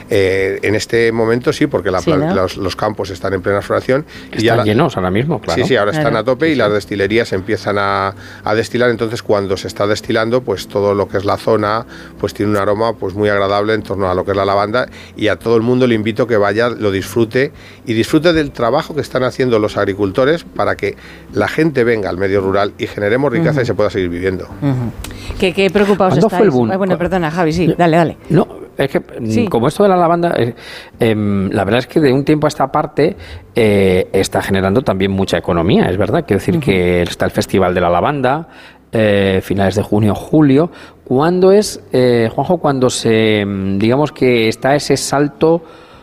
En este momento sí, porque Sí, ¿no? los campos están en plena floración. Están llenos ahora mismo, claro. Sí, ahora están a tope y Sí. las destilerías empiezan a destilar. Entonces, cuando se está destilando, pues todo lo que es la zona pues tiene un aroma pues muy agradable en torno a lo que es la lavanda, y a todo el mundo le invito que vaya, lo disfrute y disfrute del trabajo que están haciendo los agricultores para que la gente venga al medio rural y generemos riqueza y se pueda seguir viviendo. ¿Qué preocupados ¿Cuándo estáis? fue el boom? Bueno, perdona, Javi, sí, dale. No, es que Sí. como esto de la lavanda, la verdad es que de un tiempo a esta parte está generando también mucha economía, es verdad. Quiero decir que está el Festival de la Lavanda, finales de junio, julio. ¿Cuándo es, Juanjo, cuando digamos que está ese salto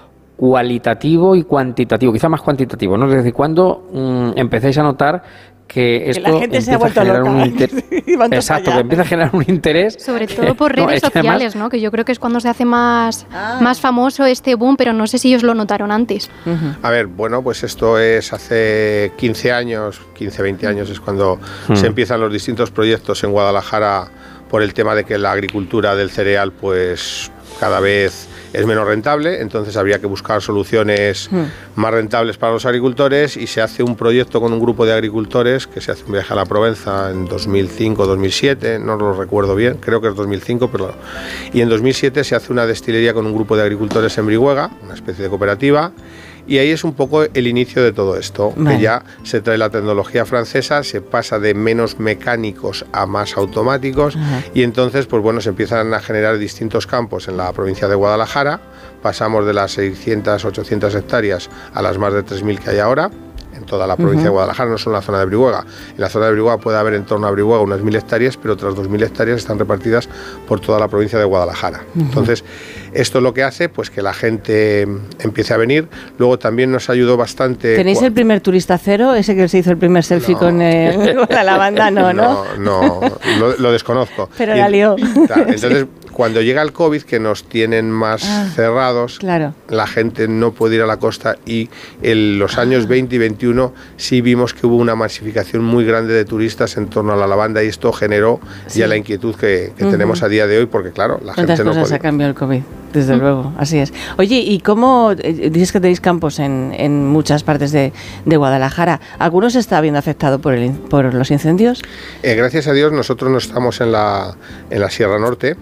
cualitativo y cuantitativo, quizá más cuantitativo, ¿no? Es decir, ¿cuándo empezáis a notar que esto la gente se ha empieza a vuelto generar loca. un interés? Y van todos Exacto, para allá. que empieza a generar un interés. Sobre todo por No, redes es que además- sociales, ¿no? Que yo creo que es cuando se hace más famoso este boom, pero no sé si ellos lo notaron antes. A ver, bueno, pues esto es hace 15 años, 15, 20 años es cuando se empiezan los distintos proyectos en Guadalajara por el tema de que la agricultura del cereal pues cada vez es menos rentable, entonces habría que buscar soluciones más rentables para los agricultores, y se hace un proyecto con un grupo de agricultores que se hace un viaje a la Provenza en 2005, 2007, no lo recuerdo bien, creo que es 2005, pero y en 2007 se hace una destilería con un grupo de agricultores en Brihuega, una especie de cooperativa. Y ahí es un poco el inicio de todo esto, Vale. que ya se trae la tecnología francesa, se pasa de menos mecánicos a más automáticos, y entonces pues bueno, se empiezan a generar distintos campos en la provincia de Guadalajara, pasamos de las 600, 800 hectáreas a las más de 3.000 que hay ahora, en toda la provincia de Guadalajara, no solo en la zona de Brihuega. En la zona de Brihuega puede haber en torno a Brihuega unas 1.000 hectáreas, pero otras 2.000 hectáreas están repartidas por toda la provincia de Guadalajara. Entonces, esto es lo que hace pues que la gente empiece a venir. Luego también nos ayudó bastante... ¿Tenéis el primer turista cero? ¿Ese que se hizo el primer selfie con la lavanda? No. No, lo desconozco. Pero la lió. Claro, entonces, cuando llega el COVID, que nos tienen más cerrados, claro. la gente no puede ir a la costa, y en los años 20 y 21 sí vimos que hubo una masificación muy grande de turistas en torno a la lavanda, y esto generó ya la inquietud que tenemos a día de hoy, porque claro, la gente ¿Cuántas no cosas puede. ha cambiado el COVID? Desde luego, así es. Oye, ¿y cómo dices que tenéis campos en muchas partes de Guadalajara? ¿Alguno se está viendo afectado por los incendios? Gracias a Dios nosotros no estamos en la Sierra Norte.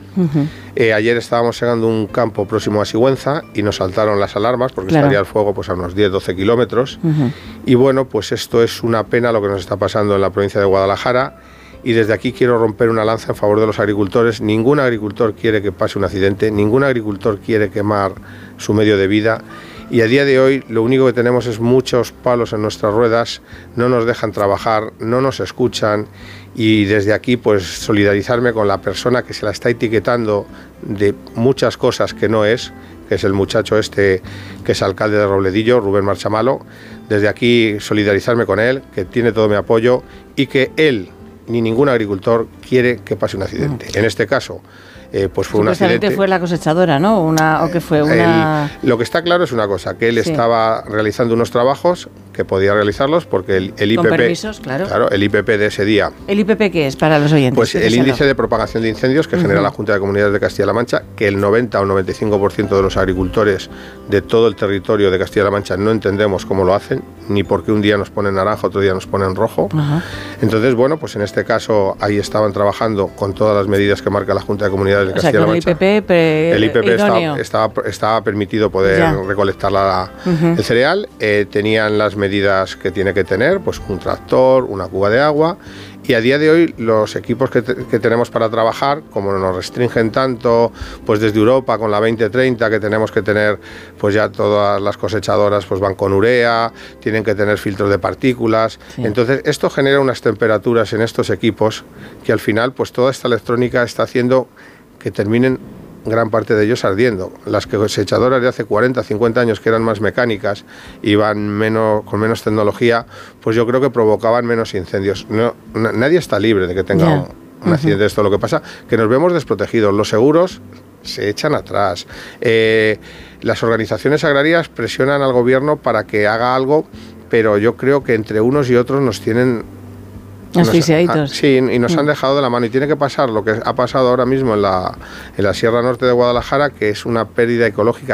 Ayer estábamos segando un campo próximo a Sigüenza y nos saltaron las alarmas porque estaría el fuego pues a unos 10-12 kilómetros. Y bueno, pues esto es una pena lo que nos está pasando en la provincia de Guadalajara. Y desde aquí quiero romper una lanza en favor de los agricultores. Ningún agricultor quiere que pase un accidente, ningún agricultor quiere quemar su medio de vida. Y a día de hoy lo único que tenemos es muchos palos en nuestras ruedas, no nos dejan trabajar, no nos escuchan, y desde aquí pues solidarizarme con la persona que se la está etiquetando de muchas cosas que no es, que es el muchacho este que es alcalde de Robledillo, Rubén Marchamalo. Desde aquí solidarizarme con él, que tiene todo mi apoyo, y que él ni ningún agricultor quiere que pase un accidente. En este caso, pues fue un accidente. Fue la cosechadora, ¿no? ¿O qué fue? Lo que está claro es una cosa, que él estaba realizando unos trabajos que podía realizarlos porque el IPP... Con permisos, claro. Claro, el IPP de ese día... ¿El IPP qué es para los oyentes? Pues el índice de propagación de incendios que genera la Junta de Comunidades de Castilla-La Mancha, que el 90 o 95% de los agricultores de todo el territorio de Castilla-La Mancha no entendemos cómo lo hacen, ni por qué un día nos ponen naranja, otro día nos ponen rojo. Entonces, bueno, pues en este caso ahí estaban trabajando con todas las medidas que marca la Junta de Comunidades de Castilla-La Mancha. El IPP estaba permitido poder recolectar el cereal, tenían las medidas que tiene que tener, pues un tractor, una cuba de agua, y a día de hoy los equipos que tenemos para trabajar, como nos restringen tanto, pues desde Europa con la 2030 que tenemos que tener, pues ya todas las cosechadoras pues van con urea, tienen que tener filtros de partículas, entonces esto genera unas temperaturas en estos equipos que al final pues toda esta electrónica está haciendo que terminen gran parte de ellos ardiendo. Las cosechadoras de hace 40, 50 años que eran más mecánicas, iban con menos tecnología, pues yo creo que provocaban menos incendios. Nadie está libre de que tenga un accidente de esto. Lo que pasa que nos vemos desprotegidos. Los seguros se echan atrás. Las organizaciones agrarias presionan al gobierno para que haga algo, pero yo creo que entre unos y otros nos tienen asfixiaditos. Sí, y nos han dejado de la mano, y tiene que pasar lo que ha pasado ahora mismo en la Sierra Norte de Guadalajara, que es una pérdida ecológica